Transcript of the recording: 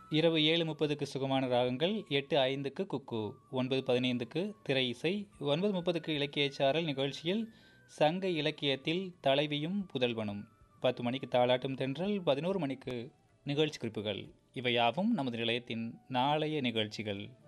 இரவு 7:30க்கு சுகமான ராகங்கள், 8:05க்கு குக்கு, 9:15க்கு திரை இசை, 9:30க்கு இலக்கியச்சாரல் நிகழ்ச்சியில் சங்க இலக்கியத்தில் தலைவியும் புதல்வனும், 10 மணிக்கு தாலாட்டும் தென்றல், 11 மணிக்கு நிகழ்ச்சி குறிப்புகள். இவையாவும் நமது நிலையத்தின் நாளைய நிகழ்ச்சிகள்.